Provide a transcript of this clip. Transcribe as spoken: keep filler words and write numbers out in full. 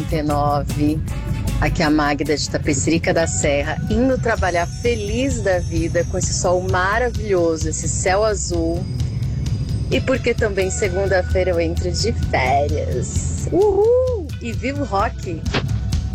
noventa e nove. Aqui é a Magda de Tapecerica da Serra, indo trabalhar feliz da vida com esse sol maravilhoso, esse céu azul. E porque também segunda-feira eu entro de férias. Uhul! E vivo rock!